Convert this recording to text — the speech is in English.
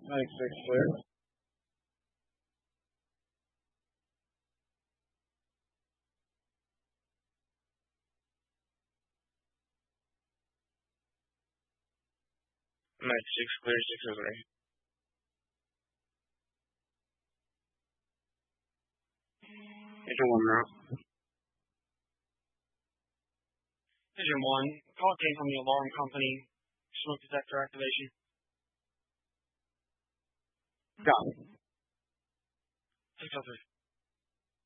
96 clear. Six clear, 603. Engine 1 now. Engine 1, call came from the alarm company. Smoke detector activation. Got it. 603.